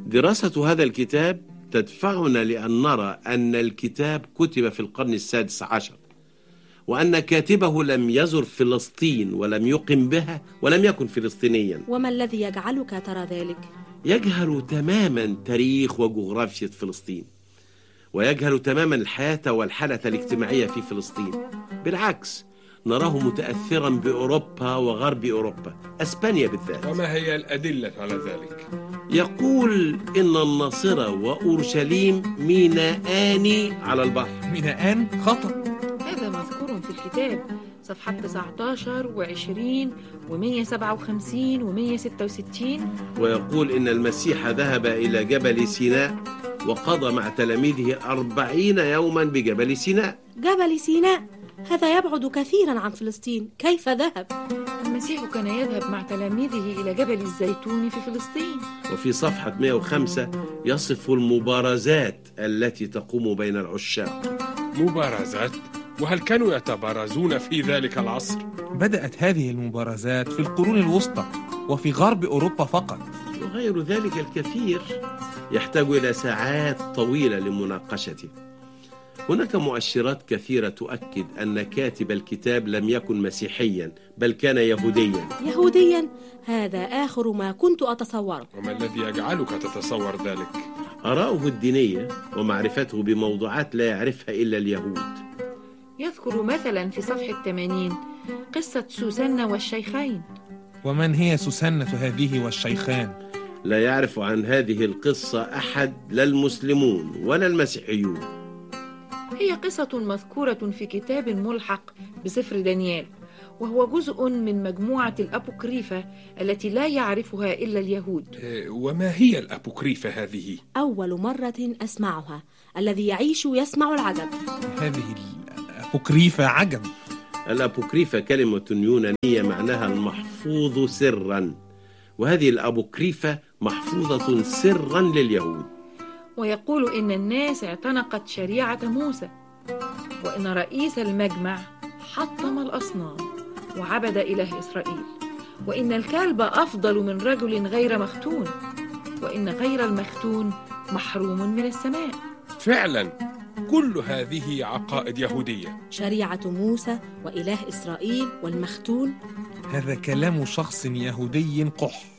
دراسة هذا الكتاب تدفعنا لأن نرى أن الكتاب كتب في القرن السادس عشر، وأن كاتبه لم يزر فلسطين ولم يقم بها ولم يكن فلسطينيا. وما الذي يجعلك ترى ذلك؟ يجهل تماما تاريخ وجغرافية فلسطين، ويجهل تماما الحياة والحالة الاجتماعية في فلسطين. بالعكس، نراه متأثرا بأوروبا وغرب أوروبا، أسبانيا بالذات. وما هي الأدلة على ذلك؟ يقول إن الناصرة وأورشليم ميناءان على البحر. ميناءان؟ خطأ. هذا مذكور في الكتاب، صفحة 19 و20 و157 و166. ويقول إن المسيح ذهب إلى جبل سيناء وقضى مع تلاميذه 40 يوما بجبل سيناء. جبل سيناء هذا يبعد كثيرا عن فلسطين، كيف ذهب؟ المسيح كان يذهب مع تلاميذه إلى جبل الزيتون في فلسطين. وفي صفحة 105 يصف المبارزات التي تقوم بين العشاق. مبارزات؟ وهل كانوا يتبارزون في ذلك العصر؟ بدأت هذه المبارزات في القرون الوسطى وفي غرب أوروبا فقط. وغير ذلك الكثير يحتاج إلى ساعات طويلة لمناقشته. هناك مؤشرات كثيرة تؤكد أن كاتب الكتاب لم يكن مسيحيا، بل كان يهوديا. يهوديا؟ هذا آخر ما كنت أتصوره. وما الذي يجعلك تتصور ذلك؟ آراؤه الدينية ومعرفته بموضوعات لا يعرفها إلا اليهود. يذكر مثلا في صفحة 80 قصة سوسنة والشيخين. ومن هي سوسنة هذه والشيخان؟ لا يعرف عن هذه القصة أحد، لا المسلمون ولا المسيحيون. هي قصة مذكورة في كتاب ملحق بسفر دانيال، وهو جزء من مجموعة الأبوكريفة التي لا يعرفها إلا اليهود. وما هي الأبوكريفة هذه؟ أول مرة أسمعها، الذي يعيش يسمع العجب. هذه الأبوكريفة عجب. الأبوكريفة كلمة يونانية معناها المحفوظ سرا، وهذه الأبوكريفة محفوظة سرا لليهود. ويقول إن الناس اعتنقت شريعة موسى، وإن رئيس المجمع حطم الأصنام وعبد إله إسرائيل، وإن الكلب أفضل من رجل غير مختون، وإن غير المختون محروم من السماء. فعلا كل هذه عقائد يهودية. شريعة موسى وإله إسرائيل والمختون. هذا كلام شخص يهودي قح.